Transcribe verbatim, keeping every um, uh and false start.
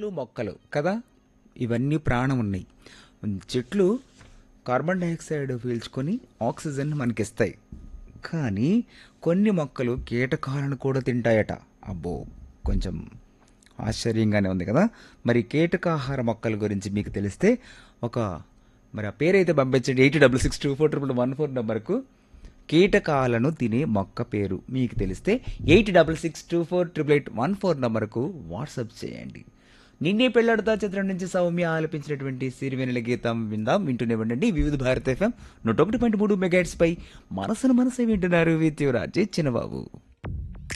చెట్లు మొక్కలు కదా, ఇవన్నీ ప్రాణం ఉన్నాయి. చెట్లు కార్బన్ డైఆక్సైడ్ పీల్చుకొని ఆక్సిజన్ మనకిస్తాయి. కానీ కొన్ని మొక్కలు కీటకాలను కూడా తింటాయట. అబ్బో, కొంచెం ఆశ్చర్యంగానే ఉంది కదా. మరి కీటకాహార మొక్కల గురించి మీకు తెలిస్తే ఒక మరి ఆ పేరైతే పంపించండి. Eight double six two four triple one four నెంబర్కు. కీటకాలను తినే మొక్క పేరు మీకు తెలిస్తే eight double six two four triple eight one four నెంబర్కు వాట్సాప్ చేయండి. నిన్నే పెళ్లాడుతా చిత్రం నుంచి సౌమ్య ఆలపించినటువంటి సిరివెనెల గీతం విందాం. వింటూనే ఉండండి వివిధ భారత ఎఫ్ఎం నూట ఒకటి పాయింట్ మూడు మెగాట్స్ పై మనసును మనసే వింటున్నారు విత్ యువరాజ్ చిన్నబాబు.